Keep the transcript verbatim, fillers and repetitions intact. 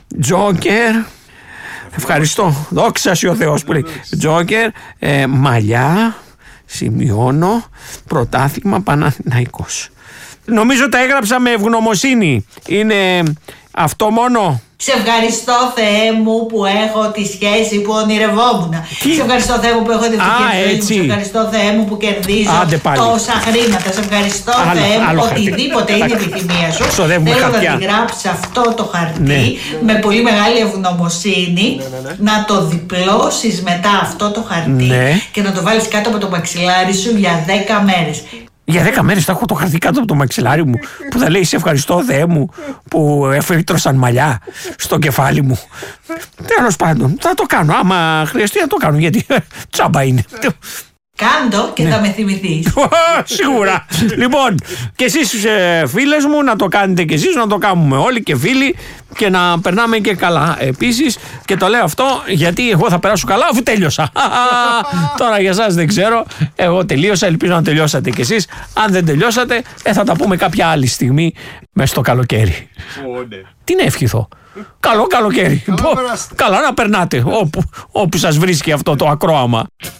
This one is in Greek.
Τζόκερ. Ευχαριστώ. Δόξα σοι ο Θεός που λέει. Τζόκερ, ε, μαλλιά, σημειώνω, πρωτάθλημα Παναθηναϊκός. Νομίζω τα έγραψα με ευγνωμοσύνη. Είναι αυτό μόνο. Σε ευχαριστώ Θεέ μου που έχω τη σχέση που ονειρευόμουν. Τι? Σε ευχαριστώ Θεέ μου που έχω την ευτυχία μου. Σε ευχαριστώ Θεέ μου που κερδίζω τόσα χρήματα. Σε ευχαριστώ άλλο, Θεέ μου οτιδήποτε είναι η επιθυμία σου. Θέλω να τη γράψει αυτό το χαρτί, ναι, με πολύ μεγάλη ευγνωμοσύνη, ναι, ναι, ναι, να το διπλώσεις μετά αυτό το χαρτί, ναι, και να το βάλεις κάτω από το μαξιλάρι σου για δέκα μέρες. Για δέκα μέρες θα έχω το χαρτί κάτω από το μαξιλάρι μου που θα λέει σε ευχαριστώ Θεέ μου που εφήτρωσαν μαλλιά στο κεφάλι μου. Τέλος πάντων, θα το κάνω. Άμα χρειαστεί θα το κάνω, γιατί τσάμπα είναι. Κάντο και ναι, θα με θυμηθείς. Σίγουρα. Λοιπόν, και εσείς φίλες μου να το κάνετε και εσείς, να το κάνουμε όλοι και φίλοι και να περνάμε και καλά. Επίσης, και το λέω αυτό γιατί εγώ θα περάσω καλά αφού τέλειωσα. Τώρα για εσάς δεν ξέρω. Εγώ τελείωσα, ελπίζω να τελειώσατε κι εσείς. Αν δεν τελειώσατε, ε, θα τα πούμε κάποια άλλη στιγμή μες στο καλοκαίρι. Τι να ευχηθώ. Καλό καλοκαίρι. Καλά να περνάτε όπου, όπου σας βρίσκει αυτό το ακρόαμα.